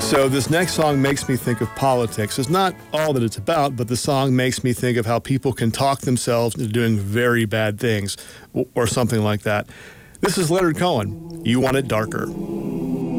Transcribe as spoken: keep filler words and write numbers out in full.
So this next song makes me think of politics. It's not all that it's about, but the song makes me think of how people can talk themselves into doing very bad things or something like that. This is Leonard Cohen, You Want It Darker.